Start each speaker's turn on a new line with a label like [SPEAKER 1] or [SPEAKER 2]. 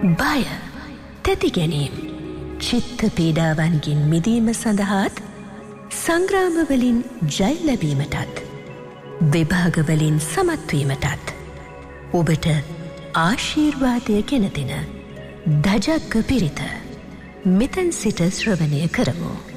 [SPEAKER 1] බය, තැති ගැනීම්, චිත්ත පීඩාවන්ගෙන් මිදීම සඳහාත් සංග්‍රාමවලින් ජය ලැබීමටත් විභාගවලින් සමත්වීමටත් ඔබට ආශීර්වාදය ගෙන දෙන දජග්ග පිරිත මෙතැන් සිට ශ්‍රවණය කරමු.